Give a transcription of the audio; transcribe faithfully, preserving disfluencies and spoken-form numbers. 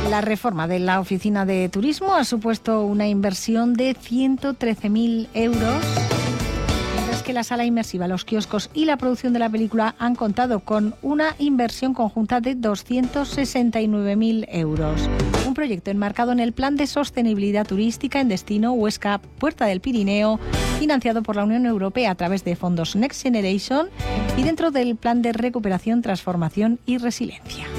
La reforma de la Oficina de Turismo ha supuesto una inversión de ciento trece mil euros, mientras que la sala inmersiva, los kioscos y la producción de la película han contado con una inversión conjunta de doscientos sesenta y nueve mil euros. Un proyecto enmarcado en el Plan de Sostenibilidad Turística en Destino Huesca Puerta del Pirineo, financiado por la Unión Europea a través de fondos Next Generation y dentro del Plan de Recuperación, Transformación y Resiliencia.